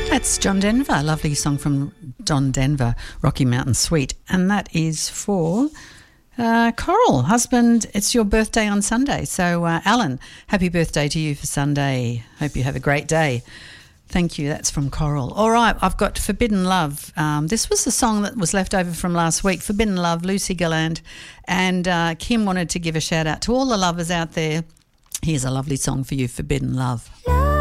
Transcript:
That's John Denver, a lovely song from John Denver, Rocky Mountain Suite. And that is for Coral, husband. It's your birthday on Sunday. So, Alan, happy birthday to you for Sunday. Hope you have a great day. Thank you. That's from Coral. All right, I've got Forbidden Love. This was the song that was left over from last week, Forbidden Love, Lucy Galland. And Kim wanted to give a shout out to all the lovers out there. Here's a lovely song for you, Forbidden Love.